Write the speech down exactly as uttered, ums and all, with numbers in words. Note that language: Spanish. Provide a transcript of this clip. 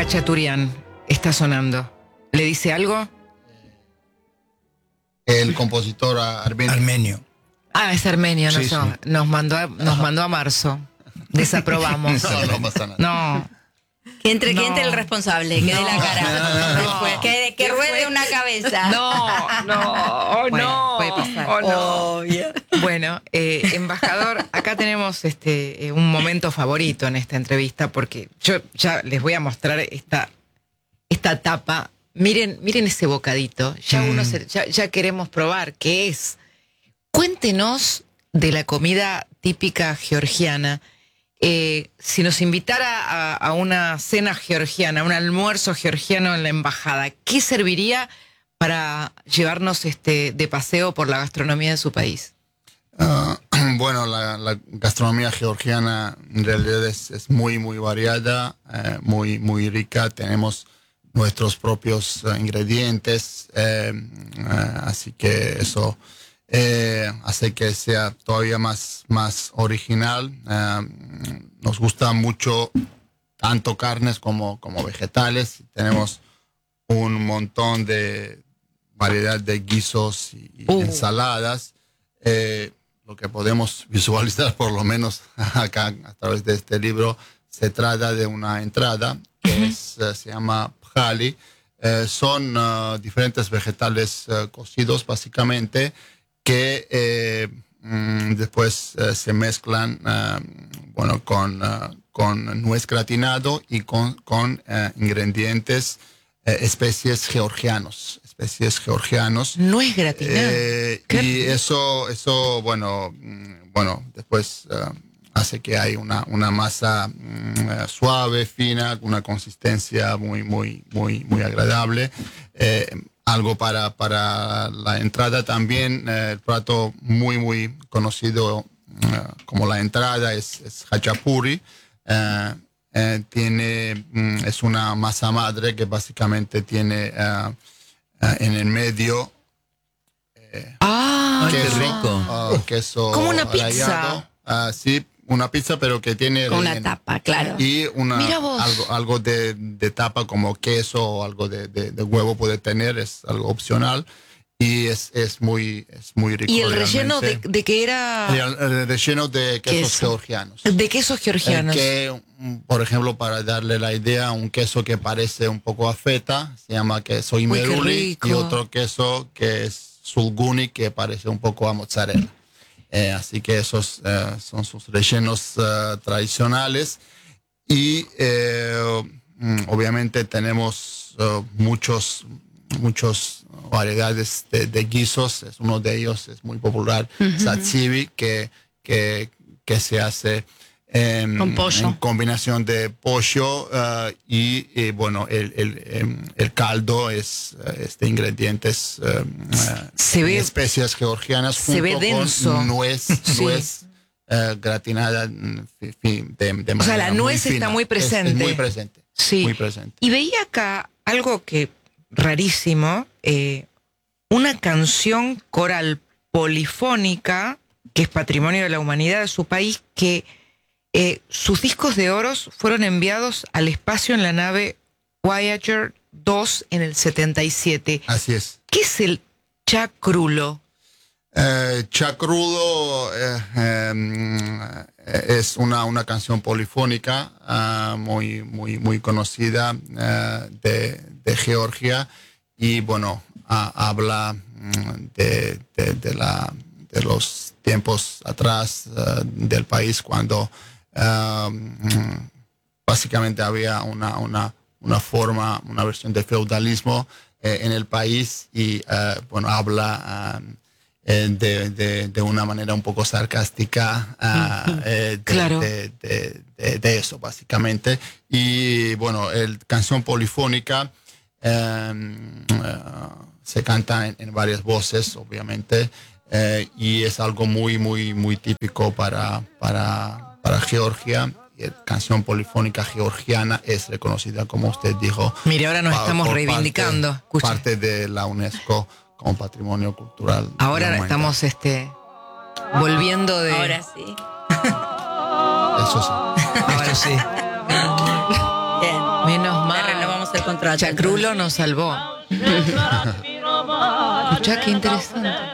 Hachaturian está sonando. ¿Le dice algo? El compositor armenio. Armenio. Ah, es armenio, no Sí, sé. sí. Nos mandó a, nos mandó a marzo. Desaprobamos. No, no pasa nada. No. Que entre, No. que entre el responsable, que dé la cara. No. Que, que ruede una cabeza. No, no, oh, Bueno, no. puede pasar. Oh, no. Obvio. Bueno, eh, embajador, acá tenemos este eh, un momento favorito en esta entrevista porque yo ya les voy a mostrar esta, esta tapa. Miren, miren ese bocadito. Ya Mm. uno se- ya, ya queremos probar qué es. Cuéntenos de la comida típica georgiana. Eh, si nos invitara a, a una cena georgiana, a un almuerzo georgiano en la embajada, ¿qué serviría para llevarnos este de paseo por la gastronomía de su país? Ah, bueno, la, la gastronomía georgiana en realidad es, es muy, muy variada, eh, muy, muy rica. Tenemos nuestros propios eh, ingredientes, eh, eh, así que eso eh, hace que sea todavía más, más original. Eh, nos gusta mucho tanto carnes como, como vegetales. Tenemos un montón de variedad de guisos y, y Uh. ensaladas. Eh, lo que podemos visualizar, por lo menos acá a través de este libro, se trata de una entrada que es, eh, se llama pjali. Eh, son eh, diferentes vegetales eh, cocidos, básicamente, que eh, mm, después eh, se mezclan eh, bueno, con, eh, con nuez gratinado y con, con eh, ingredientes, eh, especies georgianos. Especies georgianos. No es gratinado. Eh, Qué y rico. eso, eso bueno, mm, bueno, después eh, hace que hay una, una masa mm, eh, suave, fina, con una consistencia muy, muy, muy, muy agradable. Eh, algo para, para la entrada también, eh, el plato muy, muy conocido eh, como la entrada es, es hachapuri. Eh, eh, tiene, mm, es una masa madre que básicamente tiene eh, eh, en el medio Ah, Ay, qué queso, rico. ah, queso Como una pizza. rallado. Ah, sí, una pizza, pero que tiene Con una relleno. tapa, claro. Y una, Mira vos. algo, algo de, de tapa como queso o algo de, de, de huevo puede tener, es algo opcional. Y es, es, muy, es muy rico. y el relleno de, realmente. de que era Y el, el relleno de quesos Queso. georgianos. de quesos georgianos. El que, mm, por ejemplo, para darle la idea, un queso que parece un poco a feta, se llama queso qué imeruli, rico. y otro queso que es sulguni, que parece un poco a mozzarella. Eh, así que esos eh, son sus rellenos eh, tradicionales. Y eh, mm, obviamente tenemos eh, muchos, muchos variedades de, de guisos. Es uno de ellos es muy popular, satsivi, que, que, que se hace en, Con pollo. en combinación de pollo eh, y, y, bueno, el, el, em, el caldo es eh, este ingredientes eh, eh, Se ve- y especias georgianas se ve junto denso. con nuez, Sí. nuez eh, gratinada mm, fi- fi- de, de O sea, manera la nuez muy está fina. muy Es- presente. es muy presente. Sí. Muy presente. Y veía acá algo que rarísimo, eh, una canción coral polifónica que es patrimonio de la humanidad de su país, que eh, sus discos de oros fueron enviados al espacio en la nave Voyager dos en el setenta y siete. Así es. ¿Qué es el chacrulo? Eh, Chacrudo eh, eh, es una, una canción polifónica ah, muy, muy, muy conocida eh, de, de Georgia y bueno, ah, habla mm, de, de, de, la, de los tiempos atrás eh, del país cuando ah, mm, básicamente había una, una, una forma, una versión de feudalismo eh, en el país y eh, bueno, habla ah, eh, de, de, de una manera un poco sarcástica ah, eh, de, Claro. de, de, de- de eso básicamente. Y bueno, el canción polifónica eh, eh, se canta en, en varias voces, obviamente, eh, y es algo muy, muy, muy típico para, para, para Georgia. Y la canción polifónica georgiana es reconocida, como usted dijo. Mire, ahora nos pa- estamos por reivindicando. Parte, Escuche. parte de la UNESCO como patrimonio cultural. de la Ahora humanidad. estamos este volviendo de Ahora sí. Eso sí. Esto sí. Bien. menos Se mal. contrato. Chacrulo nos salvó. Escuchá, qué interesante.